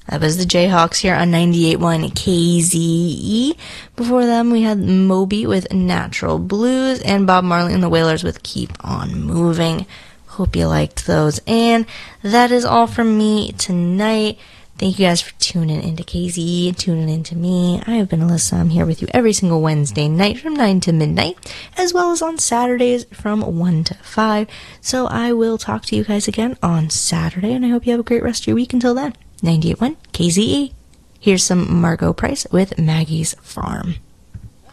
That was the Jayhawks here on 98.1 KZE. Before them, we had Moby with Natural Blues and Bob Marley and the Wailers with Keep On Moving. Hope you liked those. And that is all from me tonight. Thank you guys for tuning into KZE and tuning into me. I have been Alyssa. I'm here with you every single Wednesday night from 9 to midnight, as well as on Saturdays from 1 to 5. So I will talk to you guys again on Saturday, and I hope you have a great rest of your week until then. 98.1 KZE. Here's some Margo Price with Maggie's Farm.